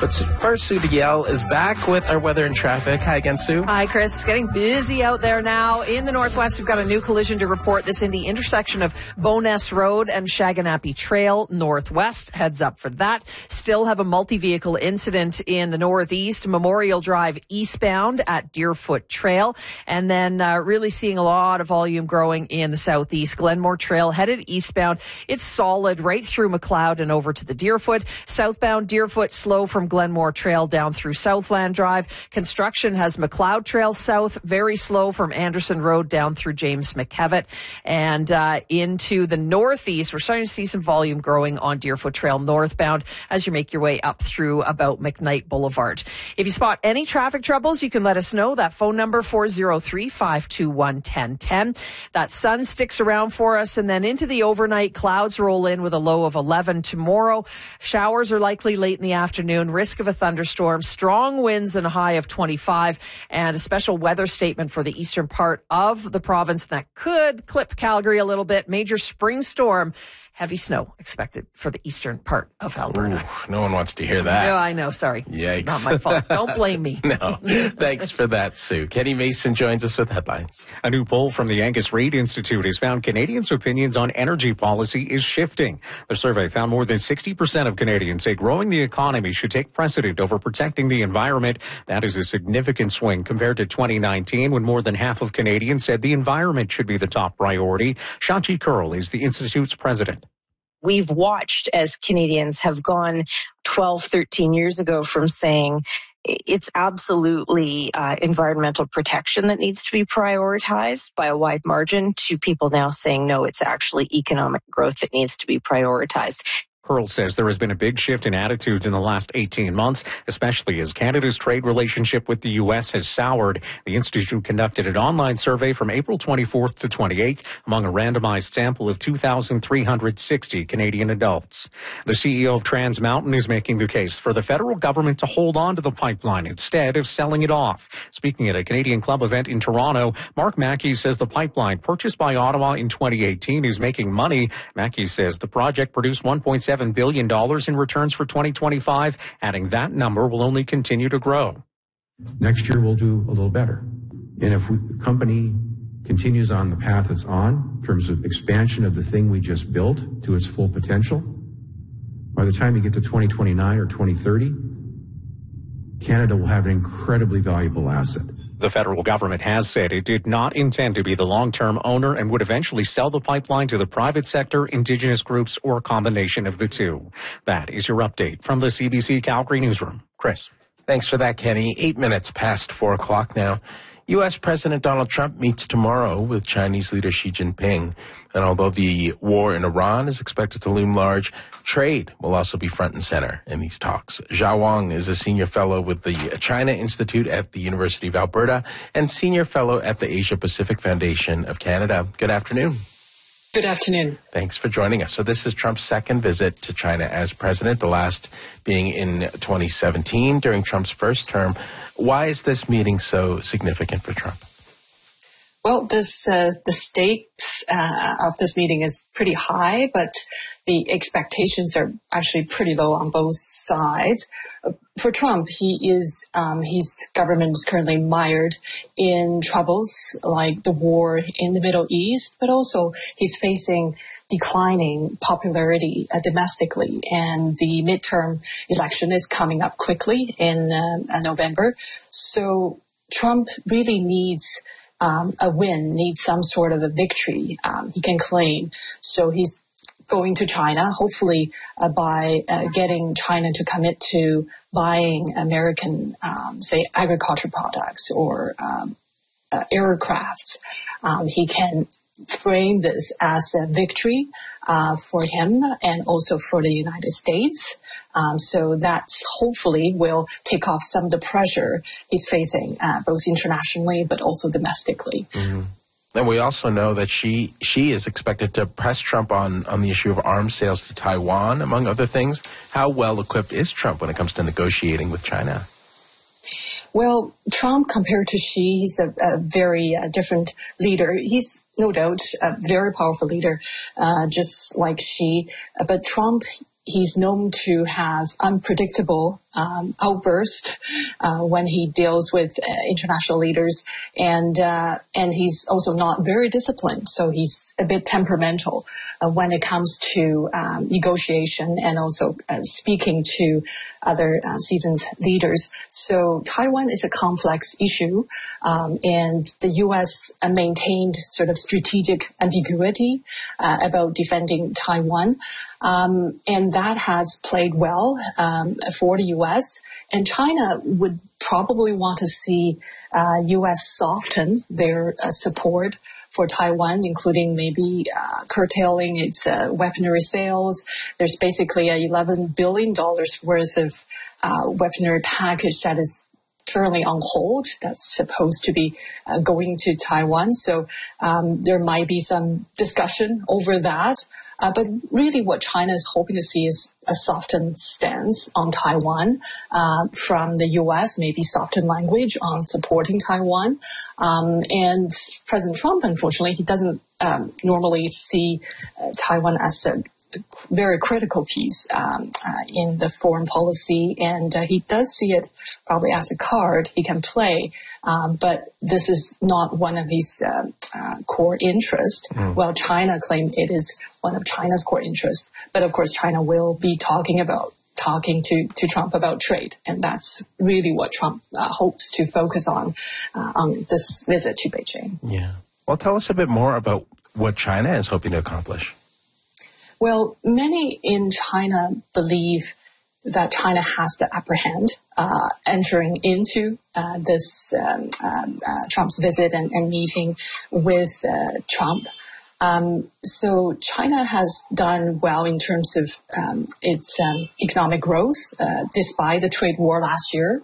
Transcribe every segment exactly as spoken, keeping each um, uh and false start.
But first, Sue DeGale is back with our weather and traffic. Hi again, Sue. Hi, Chris. It's getting busy out there now. In the Northwest, we've got a new collision to report. This in the intersection of Bowness Road and Shaganappi Trail Northwest. Heads up for that. Still have a multi-vehicle incident in the Northeast. Memorial Drive eastbound at Deerfoot Trail. And then uh, really seeing a lot of volume growing in the Southeast. Glenmore Trail headed eastbound. It's solid right through McLeod and over to the Deerfoot. Southbound Deerfoot slow from Glenmore Trail down through Southland Drive. Construction has McLeod Trail south, very slow from Anderson Road down through James McKevitt and uh, into the northeast. We're starting to see some volume growing on Deerfoot Trail northbound as you make your way up through about McKnight Boulevard. If you spot any traffic troubles, you can let us know. That phone number four oh three, five two one, one oh one oh. That sun sticks around for us, and then into the overnight, clouds roll in with a low of eleven tomorrow. Showers are likely late in the afternoon. Risk of a thunderstorm, strong winds and a high of twenty-five, and a special weather statement for the eastern part of the province that could clip Calgary a little bit. Major spring storm. Heavy snow expected for the eastern part of Alberta. Ooh, no one wants to hear that. No, I know. Sorry. Yikes. Not my fault. Don't blame me. No. Thanks for that, Sue. Kenny Mason joins us with headlines. A new poll from the Angus Reid Institute has found Canadians' opinions on energy policy is shifting. The survey found more than sixty percent of Canadians say growing the economy should take precedent over protecting the environment. That is a significant swing compared to twenty nineteen, when more than half of Canadians said the environment should be the top priority. Shachi Kurl is the Institute's president. We've watched as Canadians have gone twelve, thirteen years ago from saying it's absolutely uh, environmental protection that needs to be prioritized by a wide margin to people now saying, no, it's actually economic growth that needs to be prioritized. Kurl says there has been a big shift in attitudes in the last eighteen months, especially as Canada's trade relationship with the U S has soured. The Institute conducted an online survey from April twenty-fourth to twenty-eighth among a randomized sample of two thousand three hundred sixty Canadian adults. The C E O of Trans Mountain is making the case for the federal government to hold on to the pipeline instead of selling it off. Speaking at a Canadian Club event in Toronto, Mark Mackey says the pipeline purchased by Ottawa in twenty eighteen is making money. Mackey says the project produced one point seven billion dollars in returns for twenty twenty-five, adding that number will only continue to grow. Next year, we'll do a little better. And if we, the company continues on the path it's on, in terms of expansion of the thing we just built to its full potential, by the time you get to twenty twenty-nine or twenty thirty, Canada will have an incredibly valuable asset. The federal government has said it did not intend to be the long-term owner and would eventually sell the pipeline to the private sector, Indigenous groups, or a combination of the two. That is your update from the C B C Calgary newsroom. Chris. Thanks for that, Kenny. Eight minutes past four o'clock now. U S. President Donald Trump meets tomorrow with Chinese leader Xi Jinping. And although the war in Iran is expected to loom large, trade will also be front and center in these talks. Zhao Wang is a senior fellow with the China Institute at the University of Alberta and senior fellow at the Asia Pacific Foundation of Canada. Good afternoon. Good afternoon. Thanks for joining us. So this is Trump's second visit to China as president, the last being in twenty seventeen during Trump's first term. Why is this meeting so significant for Trump? Well, this uh, the stakes uh, of this meeting is pretty high, but the expectations are actually pretty low on both sides. For Trump, he is um, his government is currently mired in troubles like the war in the Middle East, but also he's facing declining popularity uh, domestically, and the midterm election is coming up quickly in uh, November. So Trump really needs um, a win, needs some sort of a victory um, he can claim. So he's going to China, hopefully uh, by uh, getting China to commit to buying American, um, say, agriculture products or um, uh, aircrafts. Um, he can frame this as a victory uh, for him and also for the United States. Um, so that hopefully will take off some of the pressure he's facing, uh, both internationally but also domestically. Mm-hmm. And we also know that she she is expected to press Trump on, on the issue of arms sales to Taiwan, among other things. How well equipped is Trump when it comes to negotiating with China? Well, Trump, compared to Xi, he's a, a very uh, different leader. He's no doubt a very powerful leader, uh, just like Xi. But Trump he's known to have unpredictable um, outbursts uh, when he deals with uh, international leaders, and uh, and he's also not very disciplined. So he's a bit temperamental uh, when it comes to um, negotiation and also uh, speaking to other uh, seasoned leaders. So Taiwan is a complex issue, um, and the U S maintained sort of strategic ambiguity uh, about defending Taiwan. Um, and that has played well um, for the U S. And China would probably want to see uh, U S soften their uh, support for Taiwan, including maybe uh, curtailing its uh, weaponry sales. There's basically a eleven billion dollars worth of uh, weaponry package that is currently on hold that's supposed to be uh, going to Taiwan. So um, there might be some discussion over that. Uh, but really what China is hoping to see is a softened stance on Taiwan uh, from the U S, maybe softened language on supporting Taiwan. Um, and President Trump, unfortunately, he doesn't um, normally see uh, Taiwan as a very critical piece um, uh, in the foreign policy, and uh, he does see it probably as a card he can play. Um, but this is not one of his uh, uh, core interests. Mm. Well, China claimed it is one of China's core interests. But of course, China will be talking about talking to, to Trump about trade, and that's really what Trump uh, hopes to focus on uh, on this visit to Beijing. Yeah. Well, tell us a bit more about what China is hoping to accomplish. Well, many in China believe that China has to apprehend uh, entering into uh, this um, um, uh, Trump's visit and, and meeting with uh, Trump. Um, so China has done well in terms of um, its um, economic growth, uh, despite the trade war last year.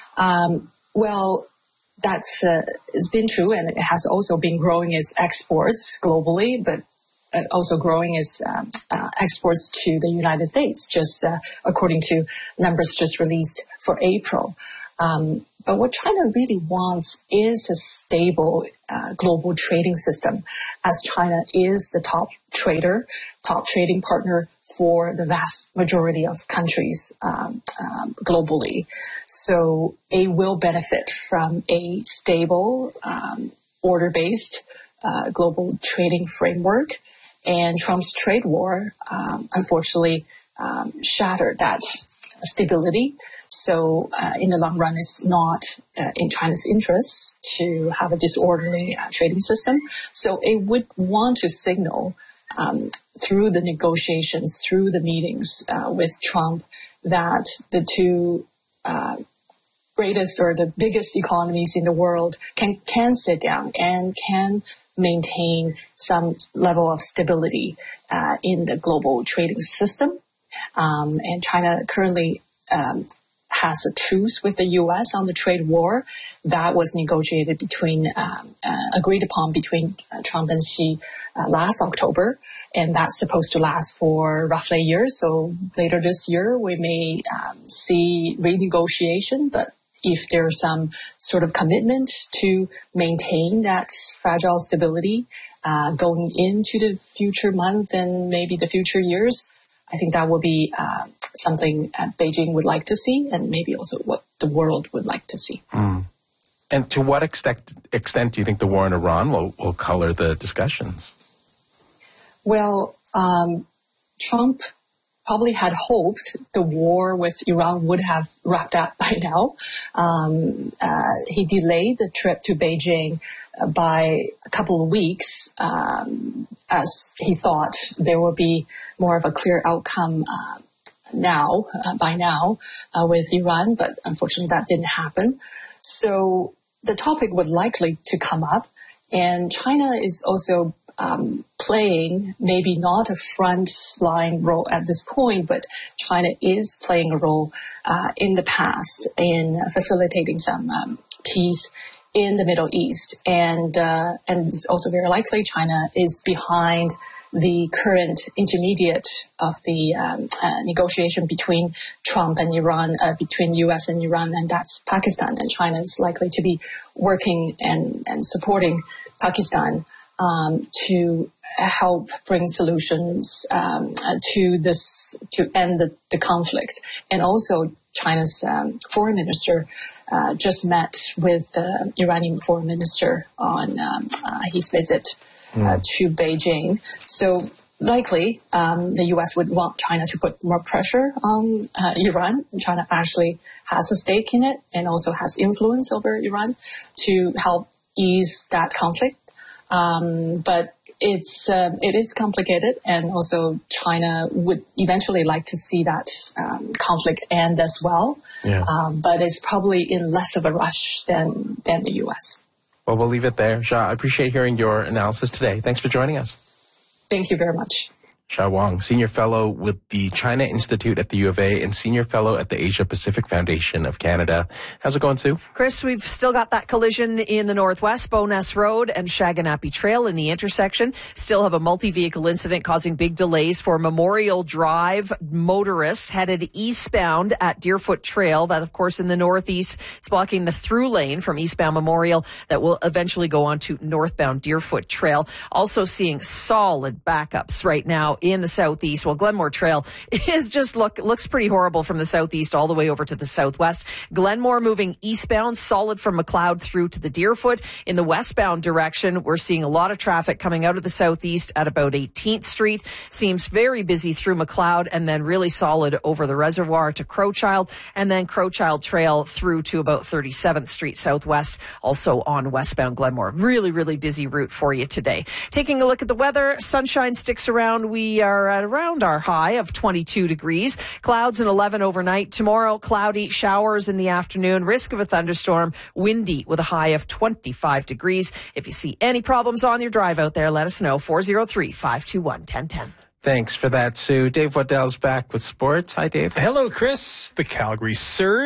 Um, well, that's uh, it's been true, and it has also been growing its exports globally, but also growing its um, uh, exports to the United States, just uh, according to numbers just released for April. Um, but what China really wants is a stable uh, global trading system, as China is the top trader, top trading partner for the vast majority of countries um, um, globally. So it will benefit from a stable, um, order-based uh, global trading framework. And Trump's trade war, um, unfortunately, um, shattered that stability. So, uh, in the long run, it's not uh, in China's interests to have a disorderly uh, trading system. So, it would want to signal um, through the negotiations, through the meetings uh, with Trump, that the two uh, greatest or the biggest economies in the world can can sit down and can maintain some level of stability uh, in the global trading system. Um, and China currently um, has a truce with the U S on the trade war that was negotiated between, um, uh, agreed upon between uh, Trump and Xi uh, last October. And that's supposed to last for roughly a year. So later this year, we may um, see renegotiation, but if there's some sort of commitment to maintain that fragile stability uh, going into the future months and maybe the future years, I think that will be uh, something uh, Beijing would like to see, and maybe also what the world would like to see. Mm. And to what extent, extent do you think the war in Iran will, will color the discussions? Well, um, Trump probably had hoped the war with Iran would have wrapped up by now. Um, uh, he delayed the trip to Beijing uh, by a couple of weeks, um, as he thought there would be more of a clear outcome uh, now, uh, by now, uh, with Iran, but unfortunately that didn't happen. So the topic would likely to come up, and China is also Um, playing maybe not a front-line role at this point, but China is playing a role uh, in the past in facilitating some um, peace in the Middle East, and uh, and it's also very likely China is behind the current intermediate of the um, uh, negotiation between Trump and Iran, uh, between U S and Iran, and that's Pakistan. And China is likely to be working and, and supporting Pakistan Um, to help bring solutions um, to this, to end the, the conflict. And also China's um, foreign minister uh, just met with the Iranian foreign minister on um, uh, his visit uh, to Beijing. So likely um, the U S would want China to put more pressure on uh, Iran. China actually has a stake in it and also has influence over Iran to help ease that conflict. Um, but it's uh, it is complicated, and also China would eventually like to see that um, conflict end as well. Yeah. Um, but it's probably in less of a rush than than the U S. Well, we'll leave it there. Xia, I appreciate hearing your analysis today. Thanks for joining us. Thank you very much. Xia Wang, Senior Fellow with the China Institute at the U of A and Senior Fellow at the Asia Pacific Foundation of Canada. How's it going, Sue? Chris, we've still got that collision in the Northwest, Bowness Road and Shaganappi Trail in the intersection. Still have a multi-vehicle incident causing big delays for Memorial Drive motorists headed eastbound at Deerfoot Trail. That, of course, in the northeast, it's blocking the through lane from eastbound Memorial that will eventually go on to northbound Deerfoot Trail. Also seeing solid backups right now in the southeast. Well, Glenmore Trail is just look looks pretty horrible from the southeast all the way over to the southwest. Glenmore moving eastbound, solid from McLeod through to the Deerfoot. In the westbound direction, we're seeing a lot of traffic coming out of the southeast at about eighteenth Street. Seems very busy through McLeod, and then really solid over the reservoir to Crowchild, and then Crowchild Trail through to about thirty-seventh Street southwest, also on westbound Glenmore. Really, really busy route for you today. Taking a look at the weather, sunshine sticks around. We We are at around our high of twenty-two degrees. Clouds and eleven overnight. Tomorrow, cloudy, showers in the afternoon. Risk of a thunderstorm. Windy with a high of twenty-five degrees. If you see any problems on your drive out there, let us know. four oh three, five two one, one oh one oh. Thanks for that, Sue. Dave Waddell's back with sports. Hi, Dave. Hello, Chris. The Calgary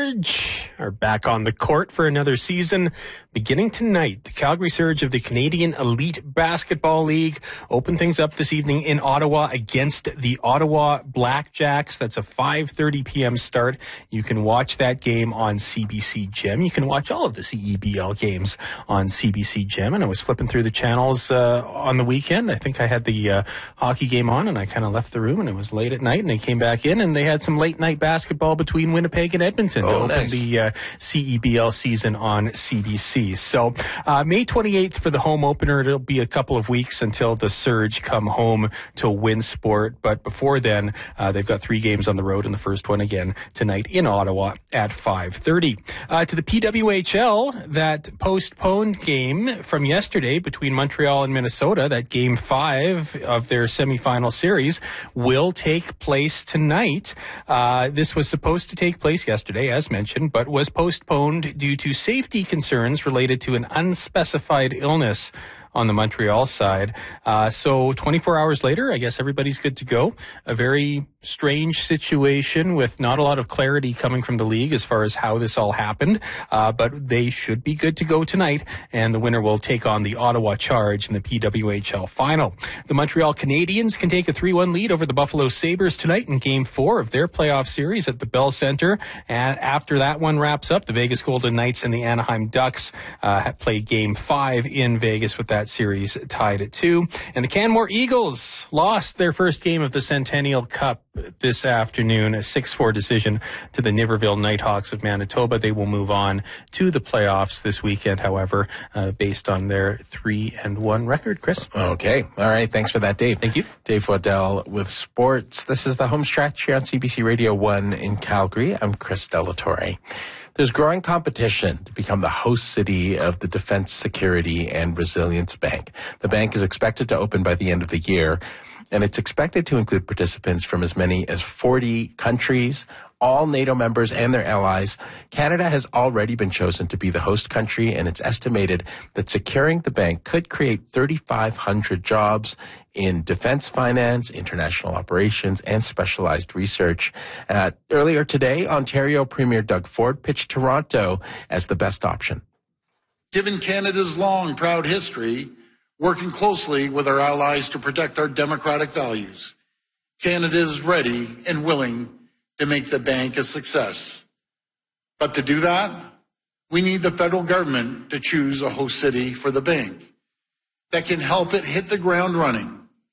Surge are back on the court for another season. Beginning tonight, the Calgary Surge of the Canadian Elite Basketball League open things up this evening in Ottawa against the Ottawa Blackjacks. That's a five thirty p.m. start. You can watch that game on C B C Gem. You can watch all of the C E B L games on C B C Gem. And I was flipping through the channels uh, on the weekend. I think I had the uh, hockey game on, and I kind of left the room, and it was late at night, and they came back in, and they had some late night basketball between Winnipeg and Edmonton oh, to open nice. the uh, C E B L season on C B C. So uh, May twenty-eighth for the home opener. It'll be a couple of weeks until the Surge come home to Winsport, but before then, uh, they've got three games on the road, and the first one again tonight in Ottawa at five thirty. Uh, to the P W H L, that postponed game from yesterday between Montreal and Minnesota, that game five of their semifinal series, will take place tonight. Uh, this was supposed to take place yesterday, as mentioned, but was postponed due to safety concerns related to an unspecified illness on the Montreal side. Uh, so twenty-four hours later, I guess everybody's good to go. A very strange situation with not a lot of clarity coming from the league as far as how this all happened. Uh, but they should be good to go tonight, and the winner will take on the Ottawa Charge in the P W H L final. The Montreal Canadiens can take a three one lead over the Buffalo Sabres tonight in game four of their playoff series at the Bell Center. And after that one wraps up, the Vegas Golden Knights and the Anaheim Ducks uh, play game five in Vegas with that series tied at two. And the Canmore Eagles lost their first game of the Centennial Cup this afternoon, a six four decision to the Niverville Nighthawks of Manitoba. They will move on to the playoffs this weekend, however, uh, based on their three and one record. Chris? Okay. All right. Thanks for that, Dave. Thank you. Dave Waddell with sports. This is the home stretch here on C B C Radio one in Calgary. I'm Chris Delatorre. There's growing competition to become the host city of the Defense Security and Resilience Bank. The bank is expected to open by the end of the year, and it's expected to include participants from as many as forty countries, all NATO members and their allies. Canada has already been chosen to be the host country, and it's estimated that securing the bank could create thirty-five hundred jobs in defense finance, international operations, and specialized research. Uh, earlier today, Ontario Premier Doug Ford pitched Toronto as the best option. Given Canada's long, proud history, working closely with our allies to protect our democratic values, Canada is ready and willing to make the bank a success. But to do that, we need the federal government to choose a host city for the bank that can help it hit the ground running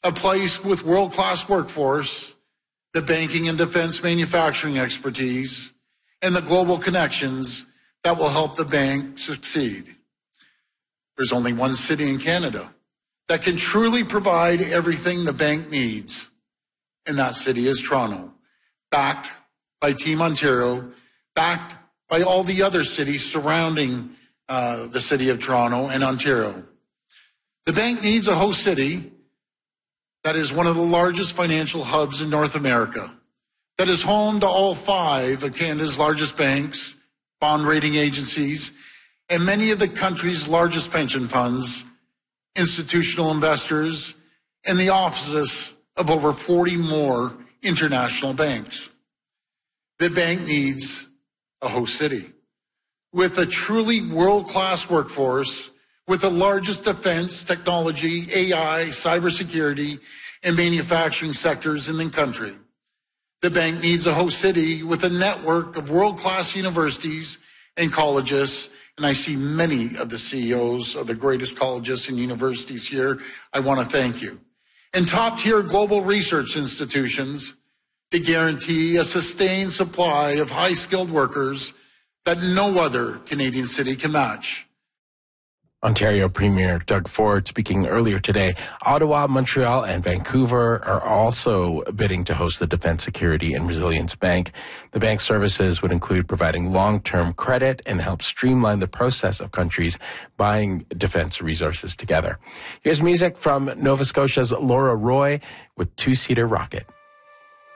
a place with world-class workforce, the banking and defense manufacturing expertise, and the global connections that will help the bank succeed. There's only one city in Canada that can truly provide everything the bank needs, and that city is Toronto, backed by Team Ontario, backed by all the other cities surrounding uh, the city of Toronto and Ontario. The bank needs a host city that is one of the largest financial hubs in North America, that is home to all five of Canada's largest banks, bond rating agencies, and many of the country's largest pension funds, institutional investors, and the offices of over forty more international banks. The bank needs a host city with a truly world-class workforce, with the largest defense, technology, A I, cybersecurity, and manufacturing sectors in the country. The bank needs a host city with a network of world-class universities and colleges, and I see many of the C E Os of the greatest colleges and universities here. I want to thank you. And top-tier global research institutions to guarantee a sustained supply of high-skilled workers that no other Canadian city can match. Ontario Premier Doug Ford speaking earlier today. Ottawa, Montreal, and Vancouver are also bidding to host the Defense Security and Resilience Bank. The bank's services would include providing long-term credit and help streamline the process of countries buying defense resources together. Here's music from Nova Scotia's Laura Roy with Two-Seater Rocket.